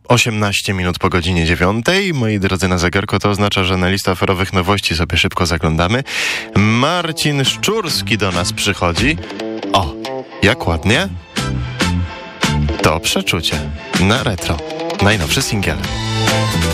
18 minut po godzinie 9. Moi drodzy, na zegarku to oznacza, że na listę aferowych nowości sobie szybko zaglądamy. Marcin Szczurski do nas przychodzi. O, jak ładnie. To Przeczucie na retro. Najnowszy singiel.